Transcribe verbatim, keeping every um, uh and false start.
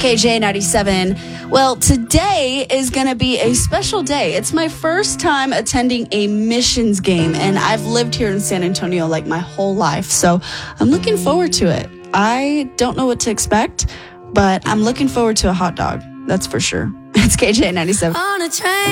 K J ninety-seven. Well, today is going to be a special day. It's my first time attending a missions game, and I've lived here in San Antonio like my whole life, so I'm looking forward to it. I don't know what to expect, but I'm looking forward to a hot dog. That's for sure. It's K J ninety-seven. On a train.